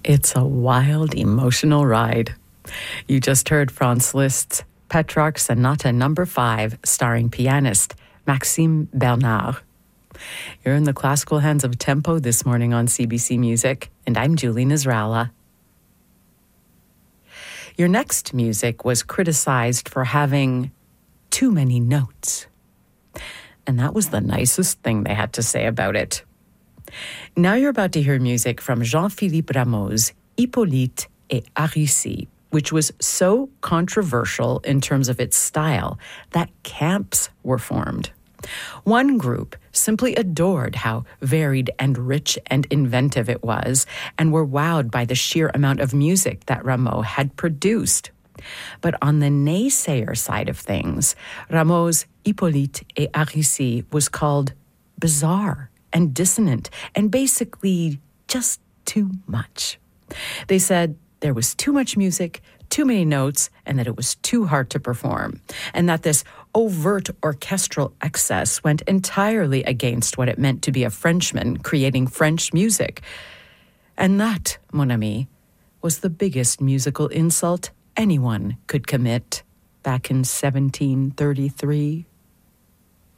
It's a wild, emotional ride. You just heard Franz Liszt's Petrarch Sonata No. 5, starring pianist Maxime Bernard. You're in the classical hands of Tempo this morning on CBC Music, and I'm Julie Nasrallah. Your next music was criticized for having too many notes. And that was the nicest thing they had to say about it. Now you're about to hear music from Jean-Philippe Rameau's Hippolyte et Aricie, which was so controversial in terms of its style that camps were formed. One group simply adored how varied and rich and inventive it was, and were wowed by the sheer amount of music that Rameau had produced. But on the naysayer side of things, Rameau's Hippolyte et Aricie was called bizarre and dissonant and basically just too much. They said there was too much music, too many notes, and that it was too hard to perform, and that this overt orchestral excess went entirely against what it meant to be a Frenchman creating French music. And that, mon ami, was the biggest musical insult anyone could commit back in 1733.